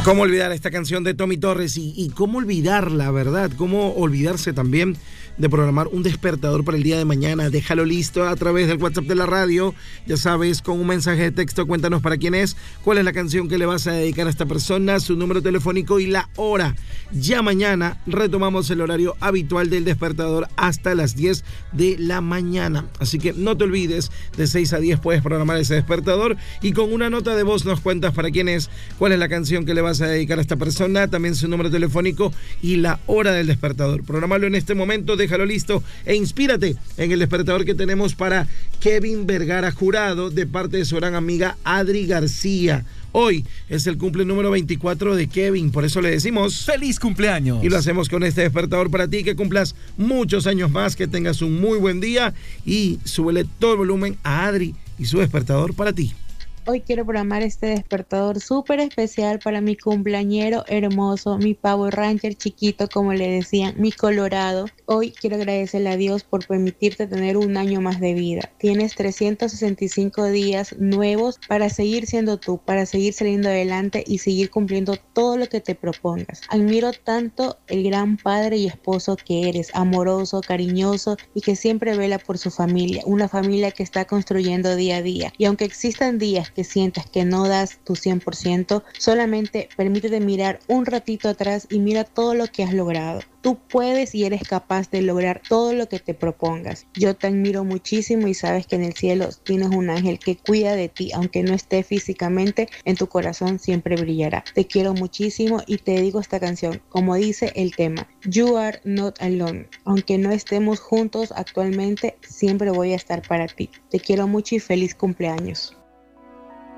¿Cómo olvidar esta canción de Tommy Torres? Y cómo olvidarla, ¿verdad? ¿Cómo olvidarse también de programar un despertador para el día de mañana? Déjalo listo a través del WhatsApp de la radio. Ya sabes, con un mensaje de texto, cuéntanos para quién es, cuál es la canción que le vas a dedicar a esta persona, su número telefónico y la hora. Ya mañana retomamos el horario habitual del despertador hasta las 10 de la mañana. Así que no te olvides, de 6 a 10 puedes programar ese despertador y con una nota de voz nos cuentas para quién es, cuál es la canción que le vas a dedicar a esta persona, también su número telefónico y la hora del despertador. Programalo en este momento, déjalo listo e inspírate en el despertador que tenemos para Kevin Vergara Jurado de parte de su gran amiga Adri García. Hoy es el cumple número 24 de Kevin, por eso le decimos ¡feliz cumpleaños! Y lo hacemos con este despertador para ti, que cumplas muchos años más, que tengas un muy buen día y súbele todo el volumen a Adri y su despertador para ti. Hoy quiero programar este despertador súper especial para mi cumpleañero hermoso, mi Power Ranger chiquito, como le decían, mi Colorado. Hoy quiero agradecerle a Dios por permitirte tener un año más de vida. Tienes 365 días nuevos para seguir siendo tú, para seguir saliendo adelante y seguir cumpliendo todo lo que te propongas. Admiro tanto el gran padre y esposo que eres, amoroso, cariñoso y que siempre vela por su familia, una familia que está construyendo día a día. Y aunque existan días que sientas que no das tu 100%, solamente permítete mirar un ratito atrás y mira todo lo que has logrado. Tú puedes y eres capaz de lograr todo lo que te propongas. Yo te admiro muchísimo y sabes que en el cielo tienes un ángel que cuida de ti, aunque no esté físicamente, en tu corazón siempre brillará. Te quiero muchísimo y te dedico esta canción, como dice el tema, You Are Not Alone. Aunque no estemos juntos actualmente, siempre voy a estar para ti. Te quiero mucho y feliz cumpleaños.